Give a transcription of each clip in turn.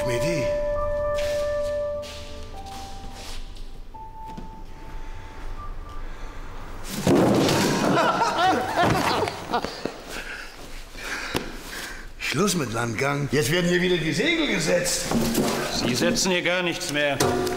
Schmidi? Schluss mit Landgang. Jetzt werden hier wieder die Segel gesetzt. Sie setzen hier gar nichts mehr.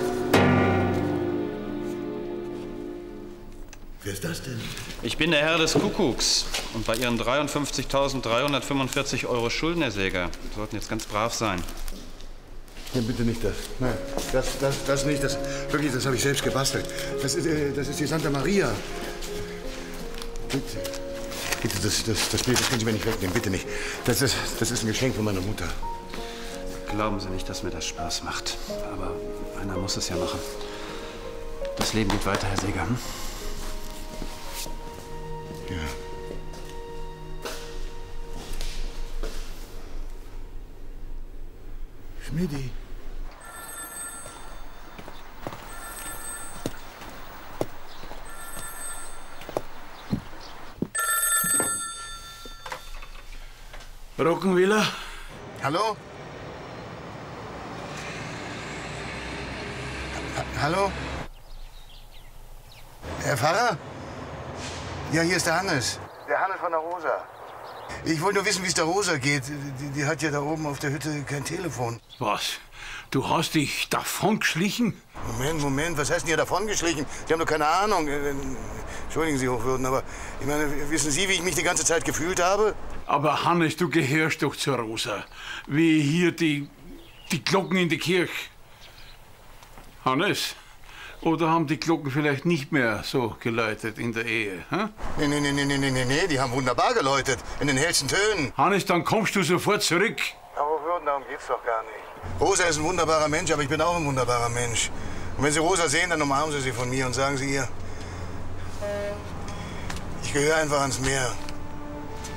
Wer ist das denn? Ich bin der Herr des Kuckucks. Und bei Ihren 53.345 Euro Schulden, Herr Säger, sollten jetzt ganz brav sein. Ja, bitte nicht das. Nein, das nicht. Das habe ich selbst gebastelt. Das ist die Santa Maria. Bitte. Bitte, das Bild, das können Sie mir nicht wegnehmen. Bitte nicht. Das ist ein Geschenk von meiner Mutter. Glauben Sie nicht, dass mir das Spaß macht. Aber einer muss es ja machen. Das Leben geht weiter, Herr Säger. Hm? Ja. Schmidi. Rockenwiller? Hallo? Hallo? Herr Pfarrer? Ja, hier ist der Hannes. Der Hannes von der Rosa. Ich wollte nur wissen, wie es der Rosa geht. Die hat ja da oben auf der Hütte kein Telefon. Was? Du hast dich davongeschlichen? Moment, was heißt denn hier davongeschlichen? Sie haben doch keine Ahnung. Entschuldigen Sie, Hochwürden, aber ich meine, wissen Sie, wie ich mich die ganze Zeit gefühlt habe? Aber Hannes, du gehörst doch zur Rosa. Wie hier die Glocken in die Kirche. Hannes, oder haben die Glocken vielleicht nicht mehr so geläutet in der Ehe? Hm? Nee, die haben wunderbar geläutet. In den hellsten Tönen. Hannes, dann kommst du sofort zurück. Aber Hochwürden, darum geht's doch gar nicht. Rosa ist ein wunderbarer Mensch, aber ich bin auch ein wunderbarer Mensch. Und wenn Sie Rosa sehen, dann umarmen Sie sie von mir und sagen Sie ihr, ich gehöre einfach ans Meer.